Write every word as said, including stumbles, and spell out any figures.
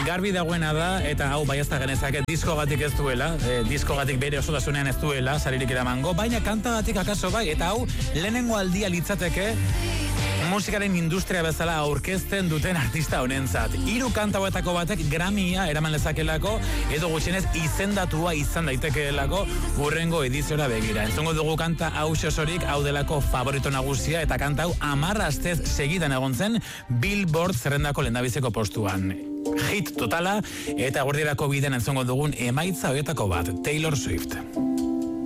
garbi dagoena da, eta hau baiazta genezake, diskogatik ez duela, e, diskogatik bere osotasunean ez duela, saririk eramango, baina kantagatik akaso bai, eta hau lehenengo aldia litzateke, musikaren industria bezala aurkezten duten artista honentzat. Hiru kanta hauetako batek Grammya eraman lezakelako edo gutxienez izendatua izan daitekeelako hurrengo ediziora begira. Entzongo dugu kanta hau xosorik, hau delako favorito nagusia eta kanta hau hamar astez segidan egon zen Billboard zerrendako lehendabiziko postuan. Hit totala eta guardiarako bidean entzongo dugun emaitza horietako bat, Taylor Swift.